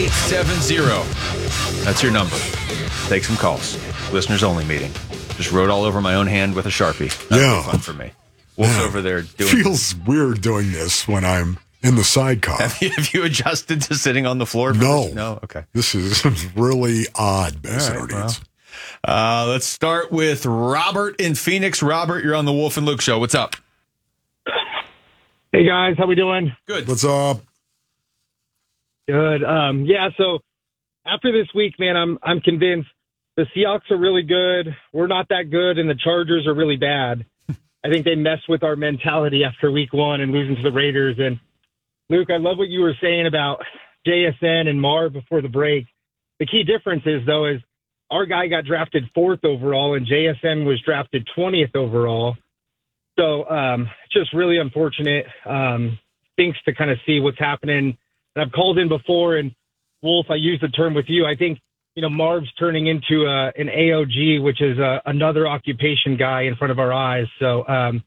870. That's your number. Take some calls. Listeners only meeting. Just wrote all over my own hand with a Sharpie. That'd be fun for me. Wolf's over there doing Feels weird doing this when I'm in the sidecar. Have you adjusted to sitting on the floor? No. Okay. This is really odd, Basin Needs. Let's start with Robert in Phoenix. Robert, you're on the Wolf and Luke Show. What's up? Hey, guys. How we doing? Good. What's up? Good. So after this week, man, I'm convinced the Seahawks are really good. We're not that good, and the Chargers are really bad. I think they messed with our mentality after week one and losing to the Raiders. And, Luke, I love what you were saying about JSN and Marv before the break. The key difference is, though, is our guy got drafted 4th overall, and JSN was drafted 20th overall. So it's just really unfortunate. Things to kind of see what's happening. And I've called in before, and Wolf, I used the term with you. I think, Marv's turning into an AOG, which is another occupation guy in front of our eyes. So,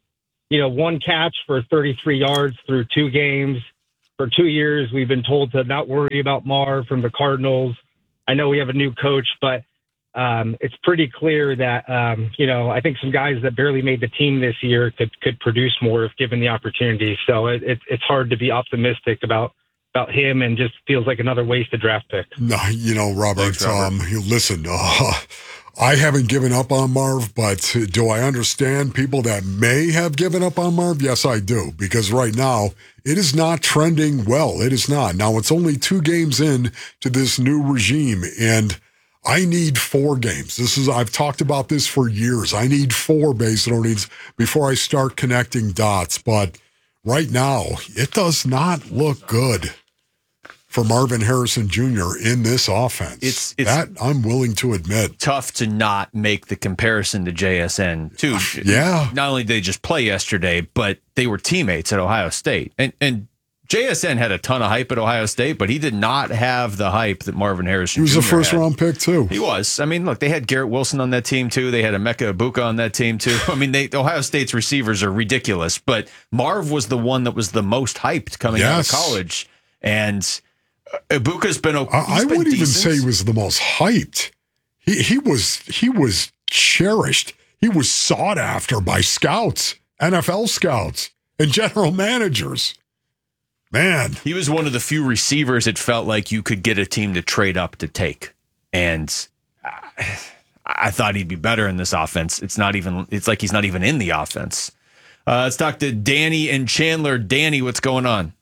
one catch for 33 yards through 2 games. For 2 years, we've been told to not worry about Marv from the Cardinals. I know we have a new coach, but it's pretty clear that, I think some guys that barely made the team this year could produce more if given the opportunity. So it's hard to be optimistic about him, and just feels like another wasted draft pick. No, Robert, Thanks, Robert. Listen, I haven't given up on Marv, but do I understand people that may have given up on Marv? Yes, I do, because right now it is not trending well. It is not. Now, it's only 2 games in to this new regime, and I need 4 games. I've talked about this for years. I need 4 Basin Needs before I start connecting dots, but right now it does not look good for Marvin Harrison Jr. in this offense. It's that I'm willing to admit. Tough to not make the comparison to JSN, too. Yeah. Not only did they just play yesterday, but they were teammates at Ohio State. And JSN had a ton of hype at Ohio State, but he did not have the hype that Marvin Harrison Jr. He was a first-round pick, too. He was. I mean, look, they had Garrett Wilson on that team, too. They had Emeka Ibuka on that team, too. I mean, Ohio State's receivers are ridiculous, but Marv was the one that was the most hyped coming out of college. And Ibuka's been okay. I wouldn't even say he was the most hyped. He was cherished. He was sought after by scouts, NFL scouts, and general managers. Man. He was one of the few receivers it felt like you could get a team to trade up to take. And I thought he'd be better in this offense. It's like he's not even in the offense. Let's talk to Danny and Chandler. Danny, what's going on?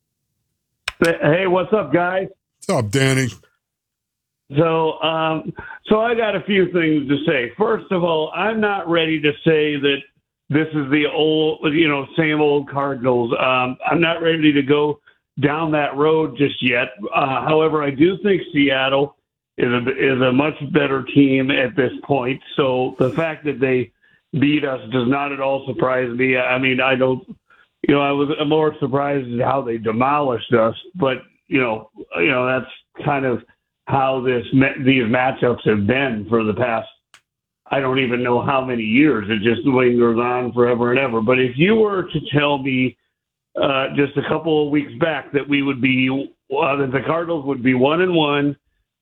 Hey, what's up, guys? What's up, Danny? So I got a few things to say. First of all, I'm not ready to say that this is the old, same old Cardinals. I'm not ready to go down that road just yet. However, I do think Seattle is a much better team at this point. So the fact that they beat us does not at all surprise me. I mean, I don't. I was more surprised at how they demolished us, but that's kind of how these matchups have been for the past. I don't even know how many years. It just lingers on forever and ever. But if you were to tell me just a couple of weeks back that we would be that the Cardinals would be 1-1,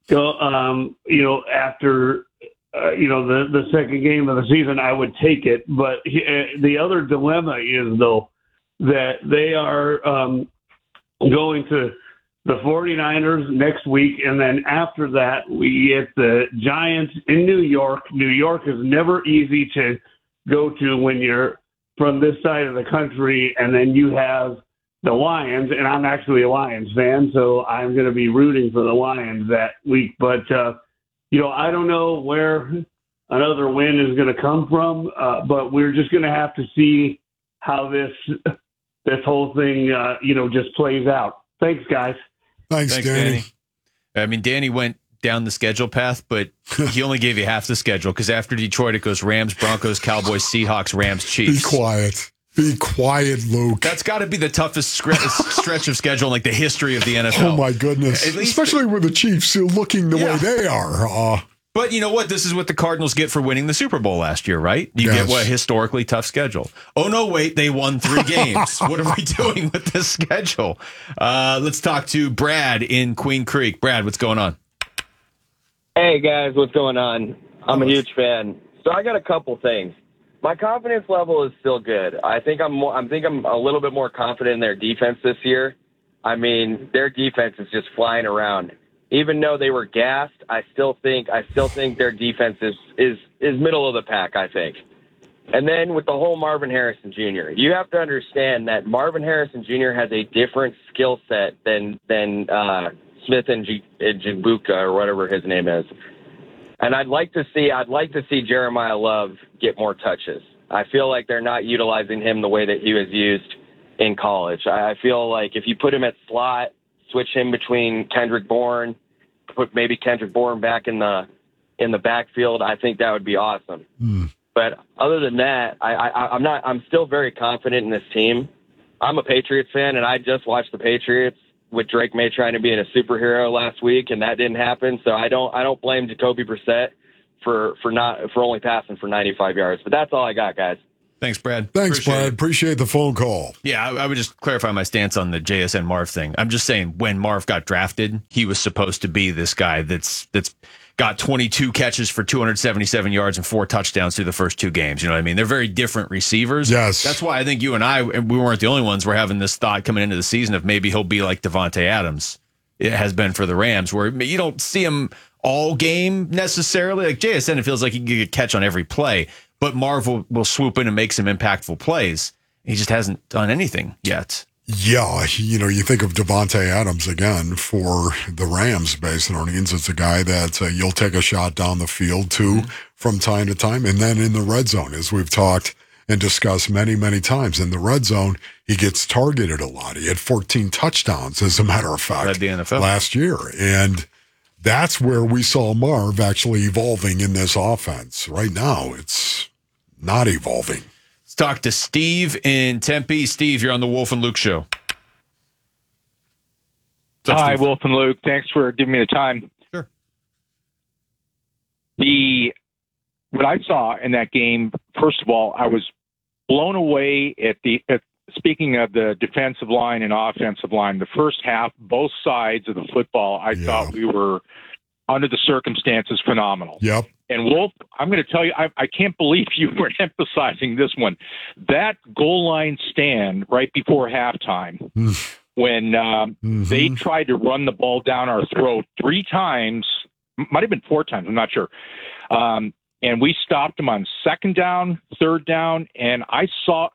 after the second game of the season, I would take it. But the other dilemma is though, that they are going to the 49ers next week, and then after that, we get the Giants in New York. New York is never easy to go to when you're from this side of the country, and then you have the Lions, and I'm actually a Lions fan, so I'm going to be rooting for the Lions that week. But, I don't know where another win is going to come from, but we're just going to have to see how this whole thing, just plays out. Thanks, guys. Thanks, Danny. I mean, Danny went down the schedule path, but he only gave you half the schedule because after Detroit, it goes Rams, Broncos, Cowboys, Seahawks, Rams, Chiefs. Be quiet, Luke. That's got to be the toughest stretch of schedule in like the history of the NFL. Oh, my goodness. Especially with the Chiefs looking the way they are. But you know what? This is what the Cardinals get for winning the Super Bowl last year, right? You get what historically tough schedule. Oh, no, wait. They won 3 games. What are we doing with this schedule? Let's talk to Brad in Queen Creek. Brad, what's going on? Hey, guys. What's going on? I'm a huge fan. So I got a couple things. My confidence level is still good. I think I'm a little bit more confident in their defense this year. I mean, their defense is just flying around. Even though they were gassed, I still think their defense is middle of the pack, I think. And then with the whole Marvin Harrison Jr., you have to understand that Marvin Harrison Jr. has a different skill set than Smith and Njobuka or whatever his name is. And I'd like to see Jeremiah Love get more touches. I feel like they're not utilizing him the way that he was used in college. I feel like if you put him at slot, switch him between Kendrick Bourne, put maybe Kendrick Bourne back in the backfield, I think that would be awesome. But other than that, I'm still very confident in this team. I'm a Patriots fan, and I just watched the Patriots with Drake May trying to be a superhero last week, and that didn't happen. So I don't blame Jacoby Brissett for only passing for 95 yards. But that's all I got, guys. Thanks, Brad. Thanks, Brad. Appreciate the phone call. Yeah, I would just clarify my stance on the JSN Marv thing. I'm just saying when Marv got drafted, he was supposed to be this guy that's got 22 catches for 277 yards and 4 touchdowns through the first 2 games. You know what I mean? They're very different receivers. Yes. That's why I think you and we weren't the only ones were having this thought coming into the season of maybe he'll be like Devontae Adams. It has been for the Rams, where you don't see him all game necessarily. Like JSN, it feels like he can get a catch on every play. But Marv will swoop in and make some impactful plays. He just hasn't done anything yet. Yeah, you think of Devontae Adams again for the Rams based on earnings. It's a guy that you'll take a shot down the field to from time to time. And then in the red zone, as we've talked and discussed many, many times, in the red zone, he gets targeted a lot. He had 14 touchdowns, as a matter of fact, led the NFL last year. And that's where we saw Marv actually evolving in this offense. Right now, it's not evolving. Let's talk to Steve in Tempe. Steve, you're on the Wolf and Luke show. Up, hi, Wolf and Luke. Thanks for giving me the time. Sure. What I saw in that game, first of all, I was blown away speaking of the defensive line and offensive line, the first half, both sides of the football, I thought we were, under the circumstances, phenomenal. Yep. And Wolf, I'm going to tell you, I can't believe you were emphasizing this one. That goal line stand right before halftime, when they tried to run the ball down our throat 3 times, might have been 4 times, I'm not sure. And we stopped them on 2nd down, 3rd down, and I saw.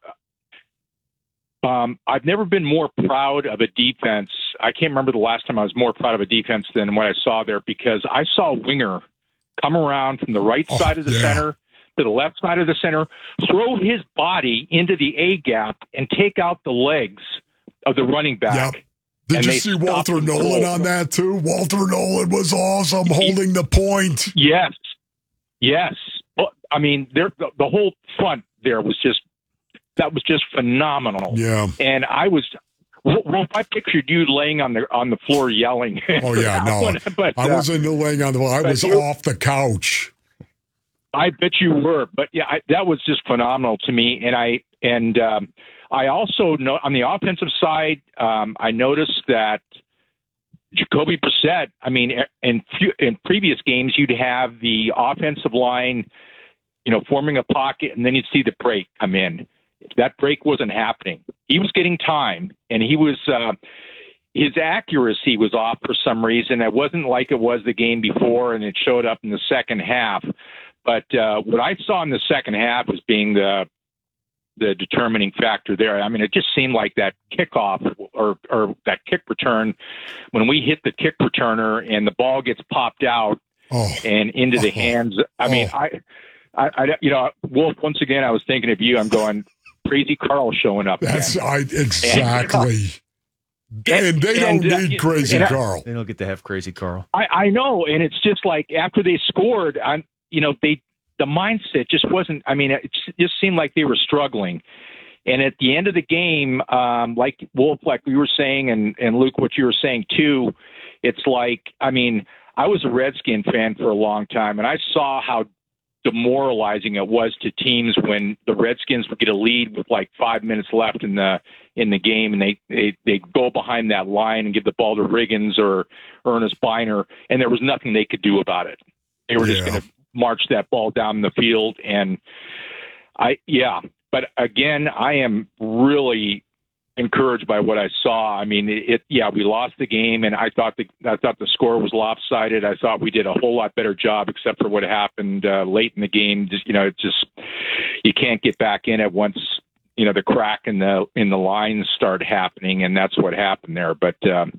I've never been more proud of a defense. I can't remember the last time I was more proud of a defense than what I saw there, because I saw Winger come around from the right side of the center to the left side of the center, throw his body into the A gap, and take out the legs of the running back. Yep. Did you see Walter Nolan on that too? Walter Nolan was awesome holding the point. Yes. Well, I mean, the whole front there was just phenomenal. Yeah. And I pictured you laying on the floor yelling. Oh yeah, no. But I wasn't laying on the floor. I was off the couch. I bet you were. But yeah, that was just phenomenal to me. And I also know on the offensive side, I noticed that Jacoby Brissett, I mean, in previous games, you'd have the offensive line, forming a pocket, and then you'd see the break come in. That break wasn't happening. He was getting time, and his accuracy was off for some reason. It wasn't like it was the game before, and it showed up in the second half. But what I saw in the second half as being the determining factor there, I mean, it just seemed like that kickoff or that kick return, when we hit the kick returner and the ball gets popped out and into the hands. I mean, Wolf, once again, I was thinking of you. I'm going, Crazy Carl showing up. Exactly. And they don't need Crazy Carl. They don't get to have Crazy Carl. I know. And it's just like after they scored, the mindset just wasn't, I mean, it just seemed like they were struggling. And at the end of the game, like Wolf, like we were saying, and Luke, what you were saying too, it's like, I mean, I was a Redskin fan for a long time, and I saw how demoralizing it was to teams when the Redskins would get a lead with like 5 minutes left in the game, and they go behind that line and give the ball to Riggins or Ernest Biner, and there was nothing they could do about it. They were just going to march that ball down the field, and but again, I am really encouraged by what I saw. I mean, we lost the game, and I thought the score was lopsided. I thought we did a whole lot better job, except for what happened late in the game. You can't get back in it once the crack in the lines start happening, and that's what happened there. But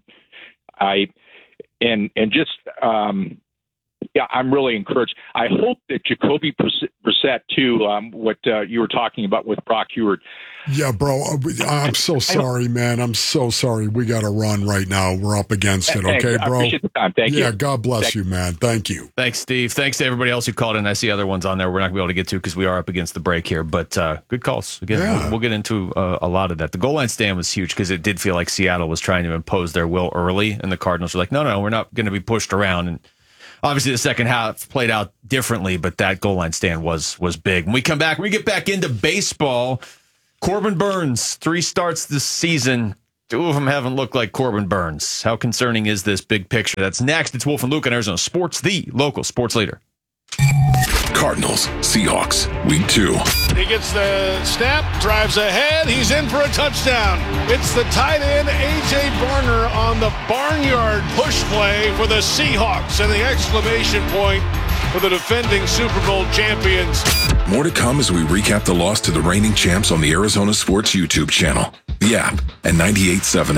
I'm really encouraged. I hope that Jacoby Brissett, too, what you were talking about with Brock Huard. Yeah, bro, I'm so sorry, man. I'm so sorry. We got to run right now. We're up against it, okay, bro? I appreciate the time. Thank you. Yeah, God bless you, man. Thank you. Thanks, Steve. Thanks to everybody else who called in. I see other ones on there we're not going to be able to get to because we are up against the break here. But good calls. Again, we'll get into a lot of that. The goal line stand was huge because it did feel like Seattle was trying to impose their will early, and the Cardinals were like, no, we're not going to be pushed around. And obviously, the second half played out differently, but that goal line stand was big. When we come back, we get back into baseball. Corbin Burnes, 3 starts this season. 2 of them haven't looked like Corbin Burnes. How concerning is this big picture? That's next. It's Wolf and Luke on Arizona Sports, the local sports leader. Cardinals, Seahawks, Week 2. He gets the snap, drives ahead. He's in for a touchdown. It's the tight end, A.J. Barner, on the barnyard push play for the Seahawks, and the exclamation point for the defending Super Bowl champions. More to come as we recap the loss to the reigning champs on the Arizona Sports YouTube channel, the app, and 98.7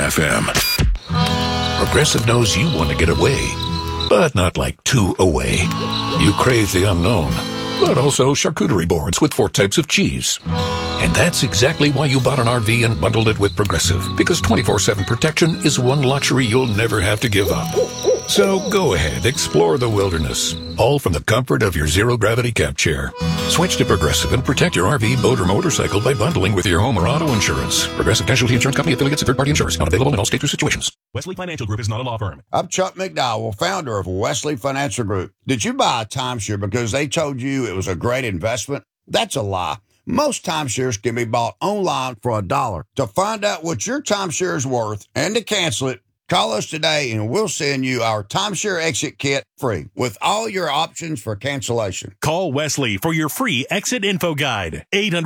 FM. Progressive knows you want to get away, but not like 2 away. You crave the unknown, but also charcuterie boards with 4 types of cheese. And that's exactly why you bought an RV and bundled it with Progressive, because 24/7 protection is one luxury you'll never have to give up. So go ahead, explore the wilderness, all from the comfort of your zero-gravity camp chair. Switch to Progressive and protect your RV, boat, or motorcycle by bundling with your home or auto insurance. Progressive Casualty Insurance Company, affiliates, and third-party insurers. Not available in all states or situations. Wesley Financial Group is not a law firm. I'm Chuck McDowell, founder of Wesley Financial Group. Did you buy a timeshare because they told you it was a great investment? That's a lie. Most timeshares can be bought online for $1. To find out what your timeshare is worth and to cancel it, call us today and we'll send you our timeshare exit kit free with all your options for cancellation. Call Wesley for your free exit info guide.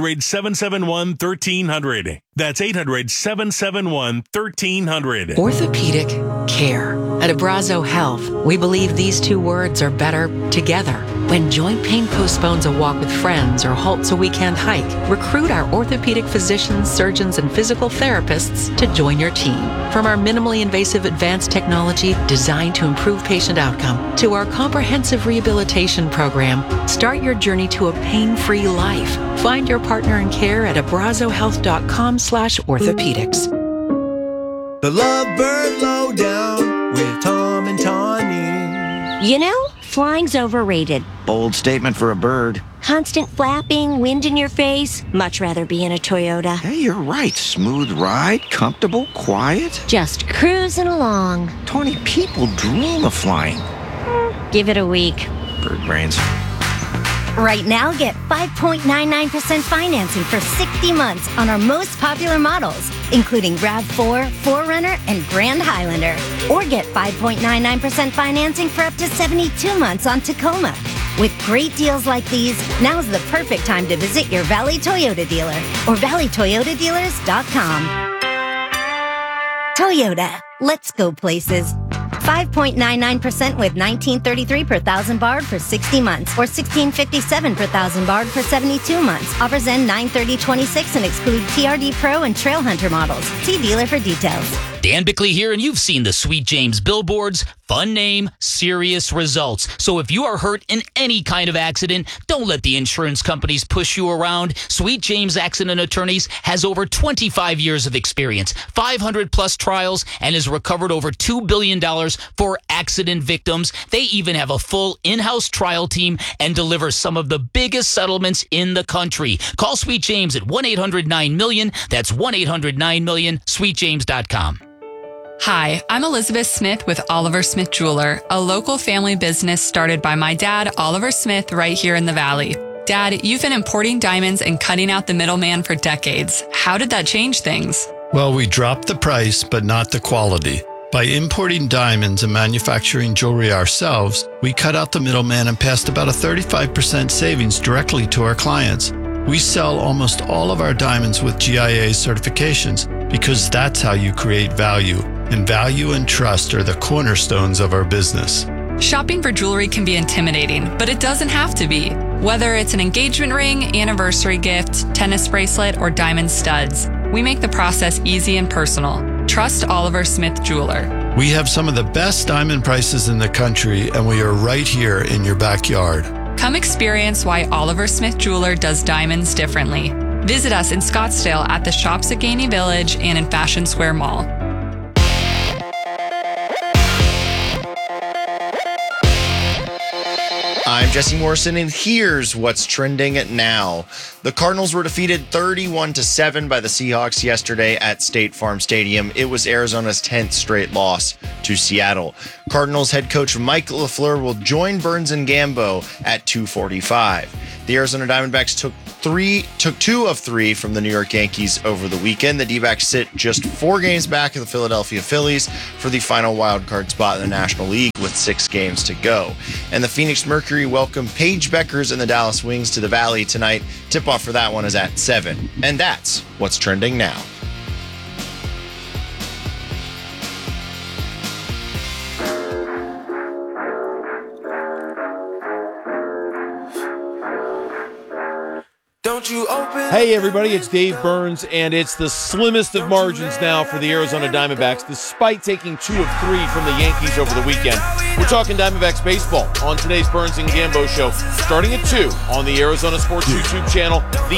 800-771-1300. That's 800-771-1300. Orthopedic care. At Abrazo Health, we believe these 2 words are better together. When joint pain postpones a walk with friends or halts a weekend hike, recruit our orthopedic physicians, surgeons, and physical therapists to join your team. From our minimally invasive advanced technology designed to improve patient outcome to our comprehensive rehabilitation program, start your journey to a pain-free life. Find your partner in care at abrazohealth.com/orthopedics. The Lovebird Lowdown with Tom and Tawny. You know, flying's overrated. Bold statement for a bird. Constant flapping, wind in your face. Much rather be in a Toyota. Hey, you're right. Smooth ride, comfortable, quiet. Just cruising along. Tawny, people dream of flying. Give it a week. Bird brains. Right now, get 5.99% financing for 60 months on our most popular models, including RAV4, 4Runner, and Grand Highlander. Or get 5.99% financing for up to 72 months on Tacoma. With great deals like these, now's the perfect time to visit your Valley Toyota dealer or valleytoyotadealers.com. Toyota, let's go places. 5.99% with $19.33 per thousand barred for 60 months or $16.57 per thousand barred for 72 months. Offers end 9/30/26 and exclude TRD Pro and Trail Hunter models. See dealer for details. Dan Bickley here, and you've seen the Sweet James billboards. Fun name, serious results. So if you are hurt in any kind of accident, don't let the insurance companies push you around. Sweet James Accident Attorneys has over 25 years of experience, 500 plus trials, and has recovered over $2 billion for accident victims. They even have a full in-house trial team and deliver some of the biggest settlements in the country. Call Sweet James at 1-800-9-MILLION. That's 1-800-9-MILLION, sweetjames.com. Hi, I'm Elizabeth Smith with Oliver Smith Jeweler, a local family business started by my dad, Oliver Smith, right here in the Valley. Dad, you've been importing diamonds and cutting out the middleman for decades. How did that change things? Well, we dropped the price, but not the quality. By importing diamonds and manufacturing jewelry ourselves, we cut out the middleman and passed about a 35% savings directly to our clients. We sell almost all of our diamonds with GIA certifications because that's how you create value. And value and trust are the cornerstones of our business. Shopping for jewelry can be intimidating, but it doesn't have to be. Whether it's an engagement ring, anniversary gift, tennis bracelet, or diamond studs, we make the process easy and personal. Trust Oliver Smith Jeweler. We have some of the best diamond prices in the country, and we are right here in your backyard. Come experience why Oliver Smith Jeweler does diamonds differently. Visit us in Scottsdale at the Shops at Gainey Village and in Fashion Square Mall. I'm Jesse Morrison, and here's what's trending now. The Cardinals were defeated 31-7 by the Seahawks yesterday at State Farm Stadium. It was Arizona's 10th straight loss to Seattle. Cardinals head coach Mike LaFleur will join Burns and Gambo at 2:45. The Arizona Diamondbacks took 2 of 3 from the New York Yankees over the weekend. The D-backs sit just 4 games back of the Philadelphia Phillies for the final wild card spot in the National League with 6 games to go. And the Phoenix Mercury welcome Paige Beckers and the Dallas Wings to the Valley tonight. Tip-off for that one is at 7. And that's what's trending now. Hey everybody, it's Dave Burns, and it's the slimmest of margins now for the Arizona Diamondbacks, despite taking 2 of 3 from the Yankees over the weekend. We're talking Diamondbacks baseball on today's Burns and Gambo show, starting at 2 on the Arizona Sports YouTube channel. The